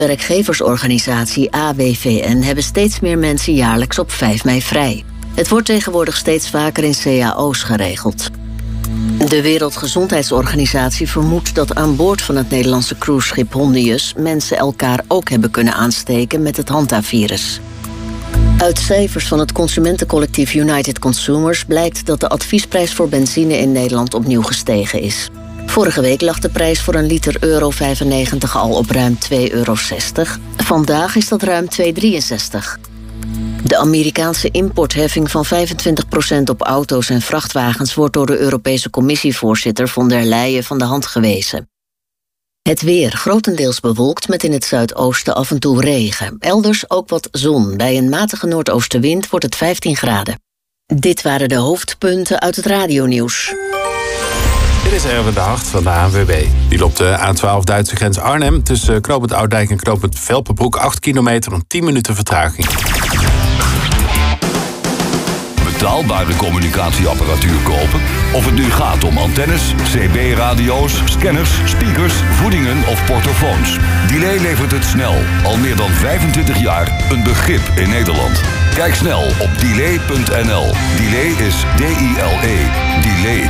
Werkgeversorganisatie AWVN hebben steeds meer mensen jaarlijks op 5 mei vrij. Het wordt tegenwoordig steeds vaker in cao's geregeld. De Wereldgezondheidsorganisatie vermoedt dat aan boord van het Nederlandse cruiseschip Hondius mensen elkaar ook hebben kunnen aansteken met het Hanta-virus. Uit cijfers van het consumentencollectief United Consumers blijkt dat de adviesprijs voor benzine in Nederland opnieuw gestegen is. Vorige week lag de prijs voor een liter €1,95 al op ruim €2,60. Vandaag is dat ruim €2,63. De Amerikaanse importheffing van 25% op auto's en vrachtwagens wordt door de Europese Commissievoorzitter von der Leyen van de hand gewezen. Het weer grotendeels bewolkt met in het zuidoosten af en toe regen. Elders ook wat zon. Bij een matige noordoostenwind wordt het 15 graden. Dit waren de hoofdpunten uit het radionieuws. Dit is Erwin de Hart van de ANWB. Die loopt de A12 Duitse grens Arnhem tussen knooppunt Oudijk en knooppunt Velpenbroek 8 kilometer en 10 minuten vertraging. Betaalbare communicatieapparatuur kopen? Of het nu gaat om antennes, CB-radio's, scanners, speakers, voedingen of portofoons. Delay levert het snel. Al meer dan 25 jaar een begrip in Nederland. Kijk snel op delay.nl. Delay is D-I-L-E. Delay.